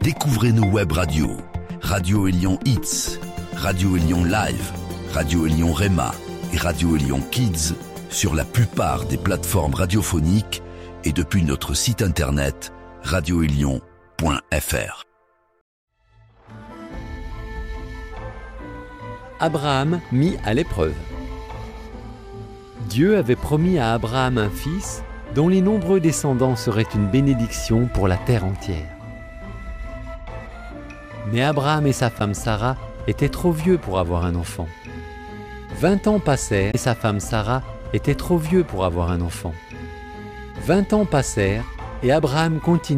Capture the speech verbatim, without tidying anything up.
Découvrez nos web radios. Radio Élion Hits, Radio Élion Live, Radio Élion Rema et Radio Élion Kids sur la plupart des plateformes radiophoniques et depuis notre site internet radio élion point f r. Abraham mis à l'épreuve. Dieu avait promis à Abraham un fils dont les nombreux descendants seraient une bénédiction pour la terre entière. Mais Abraham et sa femme Sarah étaient trop vieux pour avoir un enfant. Vingt ans passèrent et sa femme Sarah était trop vieux pour avoir un enfant. Vingt ans passèrent et Abraham continua